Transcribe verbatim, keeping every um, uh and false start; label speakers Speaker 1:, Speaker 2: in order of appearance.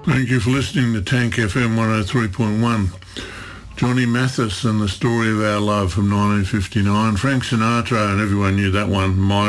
Speaker 1: Thank you for listening to Tank F M one oh three point one. Johnny Mathis and the Story of Our Love from nineteen fifty-nine. Frank Sinatra, and everyone knew that one. My